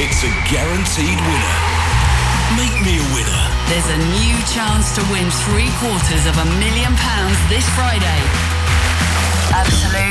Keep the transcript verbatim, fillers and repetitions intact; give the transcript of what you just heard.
It's a guaranteed winner. Make me a winner. There's a new chance to win three quarters of a million pounds this Friday. Absolute